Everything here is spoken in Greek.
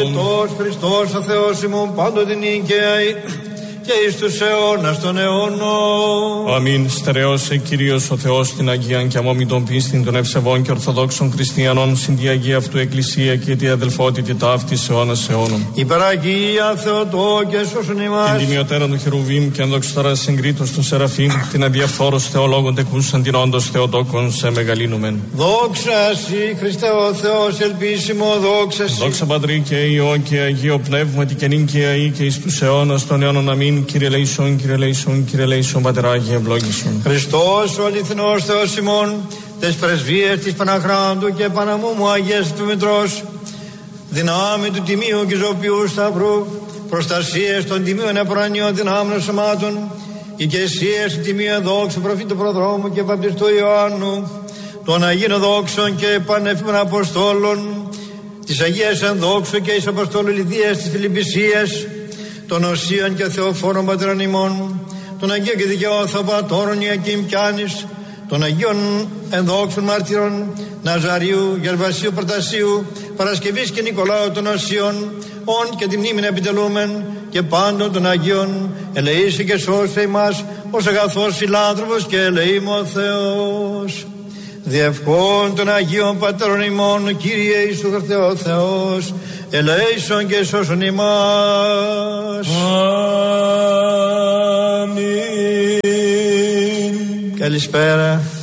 Ευλογητός Χριστός ο Θεός ημών πάντοτε νικαίοι και εις τους αιώνας των αιώνων. Αμήν. Στερεώσε Κύριος ο Θεός την Αγίαν και αμόμητον πίστην των ευσεβών και ορθοδόξων χριστιανών συν τη Αγία αυτού Εκκλησία και τη αδελφότητα ταύτης αιώνας αιώνων. Υπεραγία Θεοτό και σώσον ημάς. Την τιμιωτέραν του Χερουβίμ και ενδοξωτέρα συγκρίτως των Σεραφείμ, την αδιαφθόρος θεολόγων τεκούσαν την όντως Θεοτόκον σε μεγαλύνομεν. Δόξα σοι Χριστέ ο Θεός ελπίσιμο, δόξα σοι. Δόξα Πατρί και Υιό και Αγίο Πνεύματι και νυν και αεί και εις τους αιώνας των αιώνων. Αμήν. Κύριε Λέησον, Κύριε Λέησον, Κύριε Λέησον, Πατεράγιε ευλόγησον. Χριστός ο αληθινός Θεός ημών, τες πρεσβείες της Παναχράντου και Παναμούμου Αγίας του Μητρός, δυνάμει του Τιμίου και Ζωπιού Σταυρού, προστασίες των Τιμίων Επουρανίων δυνάμεων σωμάτων, οικεσίες του Τιμίου Δόξου Προφήτου Προδρόμου και Βαπτιστού Ιωάννου, των Αγίων Δόξων και Πανεφήμων Αποστόλων, της Αγίας Ενδόξου και εις Αποστόλου Λιδίας της Φιλιππισίας, των Οσίων και Θεοφόρων Πατέρων ημών, των Αγίων και Δικαιών Θεοπατώρων Ιακήμ Πιάνης, των Αγίων Ενδόξων Μάρτυρων Ναζαρίου, Γερβασίου, Πρωτασίου, Παρασκευής και Νικολάου των Οσίων, όν και τη μνήμην επιτελούμεν και πάντων των Αγίων, ελεήσει και σώσε ημάς ως αγαθός φιλάνθρωπος και ελεήμο Θεός. Διευκόν των Αγίων Πατέρων ημών, Κύριε Ιησού Χριστέ ο Θεός, ελέησον και σώσον ημάς. Αμήν. Καλησπέρα.